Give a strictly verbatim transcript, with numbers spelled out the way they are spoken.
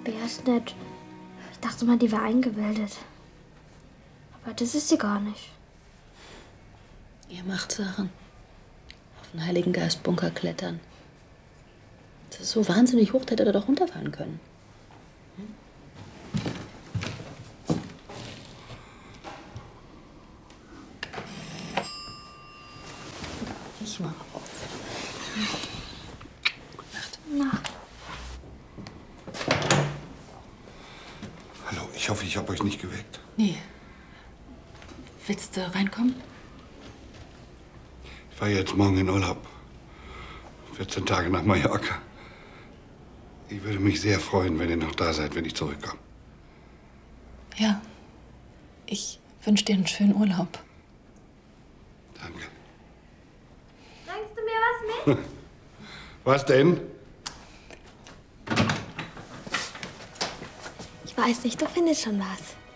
Bea ist nett. Ich dachte mal, die war eingebildet. Aber das ist sie gar nicht. Ihr macht Sachen. Auf den Heiligen Geist Bunker klettern. Das ist so wahnsinnig hoch, da hätte er doch runterfahren können. Hm? Ich mach auf. Gute Nacht. Nacht. Hallo, ich hoffe, ich habe euch nicht geweckt. Nee. Willst du reinkommen? Ich fahre jetzt morgen in Urlaub. vierzehn Tage nach Mallorca. Ich würde mich sehr freuen, wenn ihr noch da seid, wenn ich zurückkomme. Ja. Ich wünsche dir einen schönen Urlaub. Danke. Bringst du mir was mit? Was denn? Ich weiß nicht, du findest schon was.